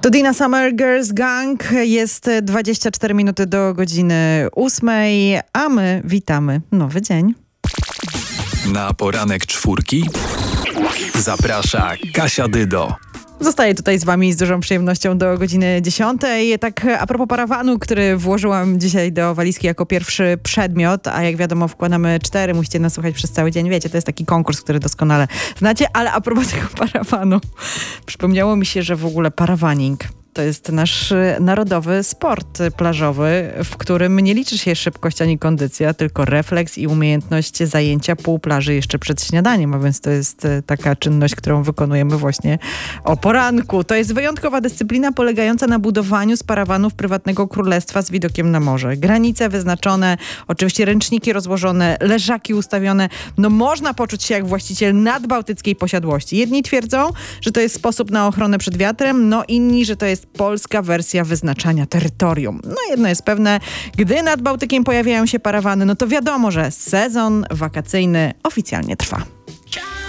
To Dina Summer Girls Gang. Jest 24 minuty do godziny 8, a my witamy nowy dzień. Na poranek czwórki zaprasza Kasia Dydo. Zostaję tutaj z wami z dużą przyjemnością do godziny 10. Tak a propos parawanu, który włożyłam dzisiaj do walizki jako pierwszy przedmiot, a jak wiadomo wkładamy 4, musicie nas słuchać przez cały dzień. Wiecie, to jest taki konkurs, który doskonale znacie, ale a propos tego parawanu, przypomniało mi się, że w ogóle parawaning to jest nasz narodowy sport plażowy, w którym nie liczy się szybkość ani kondycja, tylko refleks i umiejętność zajęcia pół plaży jeszcze przed śniadaniem, a więc to jest taka czynność, którą wykonujemy właśnie o poranku. To jest wyjątkowa dyscyplina polegająca na budowaniu z parawanów prywatnego królestwa z widokiem na morze. Granice wyznaczone, oczywiście ręczniki rozłożone, leżaki ustawione. No można poczuć się jak właściciel nadbałtyckiej posiadłości. Jedni twierdzą, że to jest sposób na ochronę przed wiatrem, no inni, że to jest polska wersja wyznaczania terytorium. No jedno jest pewne, gdy nad Bałtykiem pojawiają się parawany, no to wiadomo, że sezon wakacyjny oficjalnie trwa.